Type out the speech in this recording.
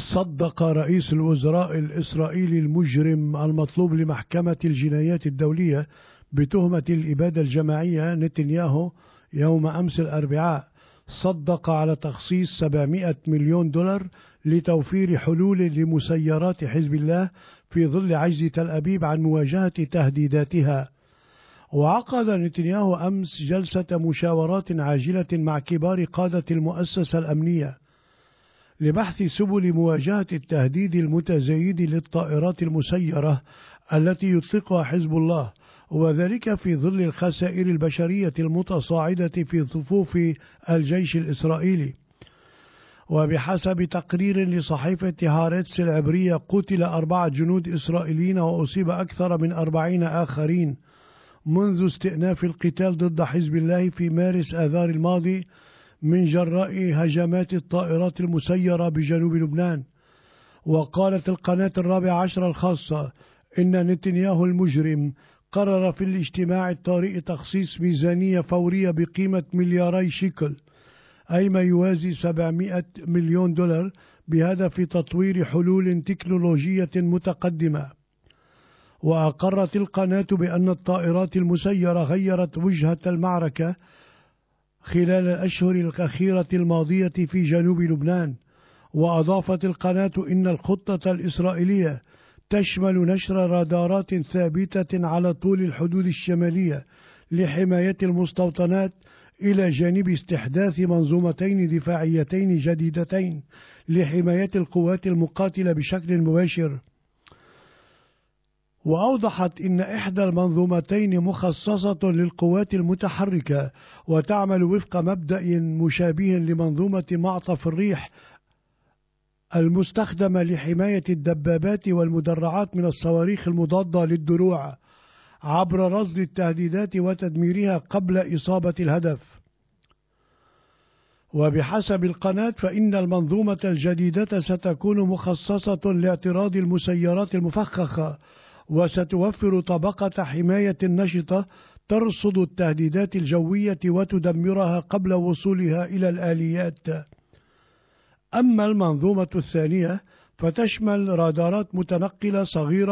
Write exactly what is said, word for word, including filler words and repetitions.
صدق رئيس الوزراء الإسرائيلي المجرم المطلوب لمحكمة الجنايات الدولية بتهمة الإبادة الجماعية نتنياهو يوم أمس الأربعاء صدق على تخصيص سبعمائة مليون دولار لتوفير حلول لمسيرات حزب الله في ظل عجز تل أبيب عن مواجهة تهديداتها. وعقد نتنياهو أمس جلسة مشاورات عاجلة مع كبار قادة المؤسسة الأمنية لبحث سبل مواجهة التهديد المتزايد للطائرات المسيرة التي يطلقها حزب الله، وذلك في ظل الخسائر البشرية المتصاعدة في صفوف الجيش الإسرائيلي. وبحسب تقرير لصحيفة هارتس العبرية قتل أربعة جنود إسرائيليين وأصيب أكثر من أربعين آخرين منذ استئناف القتال ضد حزب الله في مارس آذار الماضي من جراء هجمات الطائرات المسيرة بجنوب لبنان. وقالت القناة الرابعة عشر الخاصة إن نتنياهو المجرم قرر في الاجتماع الطارئ تخصيص ميزانية فورية بقيمة ملياري شيكل، أي ما يوازي سبعمائة مليون دولار، بهدف تطوير حلول تكنولوجية متقدمة. وأقرت القناة بأن الطائرات المسيرة غيرت وجهة المعركة خلال الأشهر الأخيرة الماضية في جنوب لبنان. وأضافت القناة إن الخطة الإسرائيلية تشمل نشر رادارات ثابتة على طول الحدود الشمالية لحماية المستوطنات، إلى جانب استحداث منظومتين دفاعيتين جديدتين لحماية القوات المقاتلة بشكل مباشر. وأوضحت إن إحدى المنظومتين مخصصة للقوات المتحركة وتعمل وفق مبدأ مشابه لمنظومة معطف الريح المستخدمة لحماية الدبابات والمدرعات من الصواريخ المضادة للدروع عبر رصد التهديدات وتدميرها قبل إصابة الهدف. وبحسب القناة فإن المنظومة الجديدة ستكون مخصصة لاعتراض المسيرات المفخخة، وستوفر طبقة حماية نشطة ترصد التهديدات الجوية وتدمرها قبل وصولها إلى الآليات. أما المنظومة الثانية فتشمل رادارات متنقلة صغيرة